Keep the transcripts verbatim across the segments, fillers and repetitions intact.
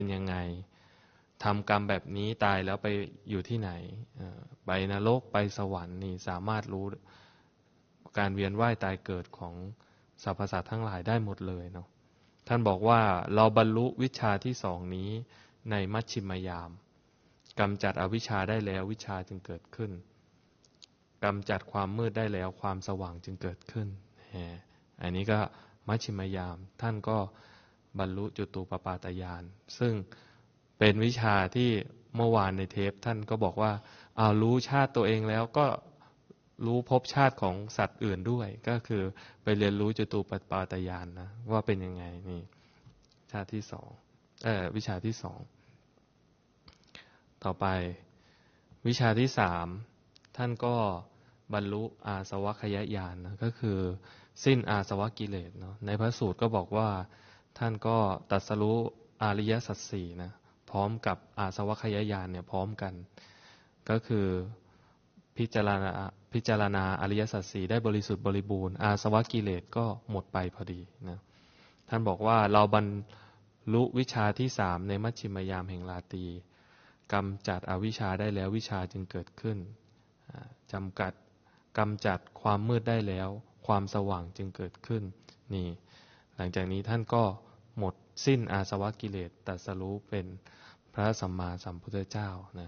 เป็นยังไงทำกรรมแบบนี้ตายแล้วไปอยู่ที่ไหนไปนรกไปสวรรค์นี่สามารถรู้การเวียนว่ายตายเกิดของสรรพสัตว์ทั้งหลายได้หมดเลยเนาะท่านบอกว่าเราบรรลุวิชาที่สองนี้ในมัชฌิมยามกำจัดอวิชชาได้แล้ววิชาจึงเกิดขึ้นกำจัดความมืดได้แล้วความสว่างจึงเกิดขึ้นอันนี้ก็มัชฌิมยามท่านก็บรรลุจตุปปาตญาณซึ่งเป็นวิชาที่เมื่อวานในเทปท่านก็บอกว่าเอารู้ชาติตัวเองแล้วก็รู้ภพชาติของสัตว์อื่นด้วยก็คือไปเรียนรู้จตุปปาตญาณนะว่าเป็นยังไงนี่ชาติที่สองเออวิชาที่สองต่อไปวิชาที่สามท่านก็บรรลุอาสวัคยญาณนะก็คือสิ้นอาสวะกิเลสเนาะในพระสูตรก็บอกว่าท่านก็ตรัสรู้อริยสัจสี่นะพร้อมกับอาสวัคยญาณเนี่ยพร้อมกันก็คือพิจารณาพิจารณาอริยสัจสี่ได้บริสุทธิ์บริบูรณ์อาสวะกิเลสก็หมดไปพอดีนะท่านบอกว่าเราบรรลุวิชาที่สามในมัชฌิมยามแห่งราตรีกำจัดอวิชชาได้แล้ววิชาจึงเกิดขึ้นจำกัดกำจัดความมืดได้แล้วความสว่างจึงเกิดขึ้นนี่หลังจากนี้ท่านก็หมดสิ้นอาสวะกิเลสตรัสรู้เป็นพระสัมมาสัมพุทธเจ้านะ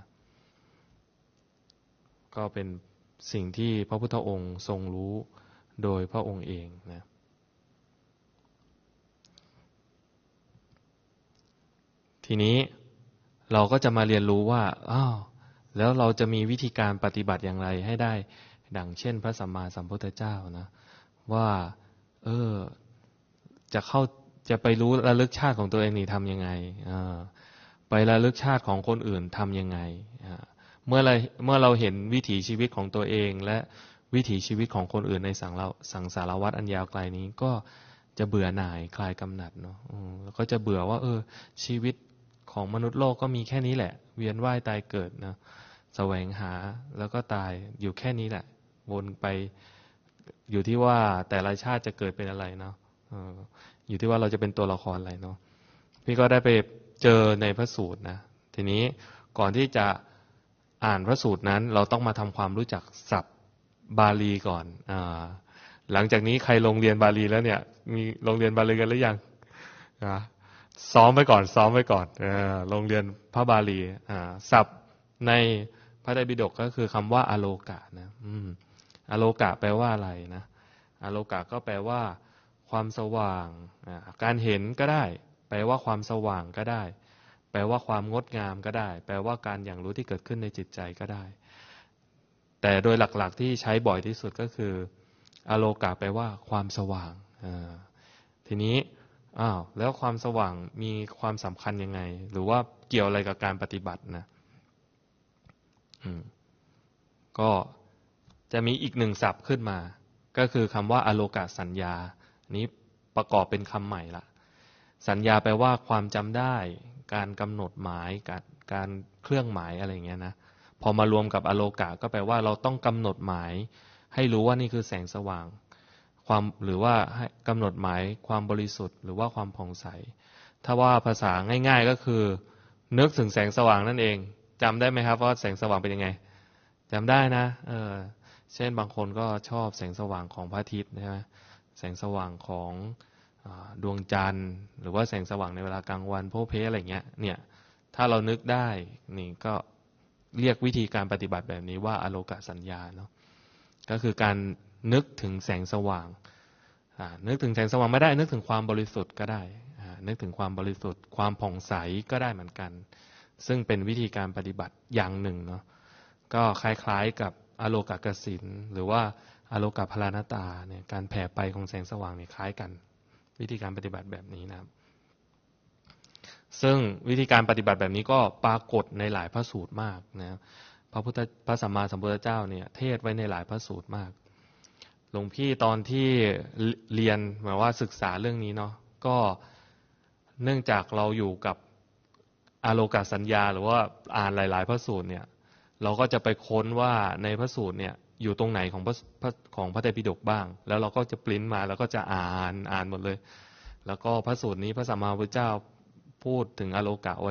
ก็เป็นสิ่งที่พระพุทธองค์ทรงรู้โดยพระองค์เองนะทีนี้เราก็จะมาเรียนรู้ว่าอ้าวแล้วเราจะมีวิธีการปฏิบัติอย่างไรให้ได้ดังเช่นพระสัมมาสัมพุทธเจ้านะว่าเออจะเข้าจะไปรู้ระลึกชาติของตัวเองนี่ทำยังไงไประลึกชาติของคนอื่นทำยังไงเมื่อเราเมื่อเราเห็นวิถีชีวิตของตัวเองและวิถีชีวิตของคนอื่นในสังเราสังสารวัฏอันยาวไกลนี้ก็จะเบื่อหน่ายคลายกำหนัดเนาะแล้วก็จะเบื่อว่าเออชีวิตของมนุษย์โลกก็มีแค่นี้แหละเวียนว่ายตายเกิดนะแสวงหาแล้วก็ตายอยู่แค่นี้แหละวนไปอยู่ที่ว่าแต่ละชาติจะเกิดเป็นอะไรเนาะอยู่ที่ว่าเราจะเป็นตัวละครอะไรเนาะพี่ก็ได้ไปเจอในพระสูตรนะทีนี้ก่อนที่จะอ่านพระสูตรนั้นเราต้องมาทำความรู้จักศัพท์บาลีก่อนอ่าหลังจากนี้ใครลงเรียนบาลีแล้วเนี่ยมีลงเรียนบาลีกันหรือยังนะซ้อมไว้ก่อนซ้อมไว้ก่อนเออลงเรียนพระบาลีอ่าศัพท์ในพระไตรปิฎกก็คือคำว่าอโลกะนะอืมอโลกะแปลว่าอะไรนะอโลกะก็แปลว่าความสว่างการเห็นก็ได้แปลว่าความสว่างก็ได้แปลว่าความงดงามก็ได้แปลว่าการอย่างรู้ที่เกิดขึ้นในจิตใจก็ได้แต่โดยหลักๆที่ใช้บ่อยที่สุดก็คืออโลกะแปลว่าความสว่างทีนี้อ้าวแล้วความสว่างมีความสำคัญยังไงหรือว่าเกี่ยวอะไรกับการปฏิบัตินะก็จะมีอีกหนึ่งศัพท์ขึ้นมาก็คือคำว่าอโลกะสัญญานี้ประกอบเป็นคำใหม่ละสัญญาแปลว่าความจำได้การกำหนดหมายการการเครื่องหมายอะไรเงี้ยนะพอมารวมกับอโลกะก็แปลว่าเราต้องกำหนดหมายให้รู้ว่านี่คือแสงสว่างความหรือว่าให้กำหนดหมายความบริสุทธิ์หรือว่าความผ่องใสถ้าว่าภาษาง่ายๆก็คือนึกถึงแสงสว่างนั่นเองจำได้ไหมครับว่าแสงสว่างเป็นยังไงจำได้นะเออเช่นบางคนก็ชอบแสงสว่างของพระอาทิตย์ใช่ไหมแสงสว่างของดวงจันทร์หรือว่าแสงสว่างในเวลากลางวันโพเพอะไรเงี้ยเนี่ยถ้าเรานึกได้นี่ก็เรียกวิธีการปฏิบัติแบบนี้ว่าอโลกสัญญาเนาะก็คือการนึกถึงแสงสว่างนึกถึงแสงสว่างไม่ได้นึกถึงความบริสุทธิ์ก็ได้นึกถึงความบริสุทธิ์ความผ่องใสก็ได้เหมือนกันซึ่งเป็นวิธีการปฏิบัติอย่างหนึ่งเนาะก็คล้ายๆกับอโลกกสิณหรือว่าอโลกพลานตาเนี่ยการแผ่ไปของแสงสว่างเนี่ยคล้ายกันวิธีการปฏิบัติแบบนี้นะครับซึ่งวิธีการปฏิบัติแบบนี้ก็ปรากฏในหลายพระสูตรมากนะพระพุทธพระสัมมาสัมพุทธเจ้าเนี่ยเทศไว้ในหลายพระสูตรมากหลวงพี่ตอนที่เรียนหมายว่าศึกษาเรื่องนี้เนาะก็เนื่องจากเราอยู่กับอโลกสัญญาหรือว่าอ่านหลายๆพระสูตรเนี่ยเราก็จะไปค้นว่าในพระสูตรเนี่ยอยู่ตรงไหนของพระของพระไตรปิฎกบ้างแล้วเราก็จะปริ้นมาแล้วก็จะอ่านอ่านหมดเลยแล้วก็พระสูตรนี้พระสัมมาสัมพุทธเจ้าพูดถึงอโลกะไว้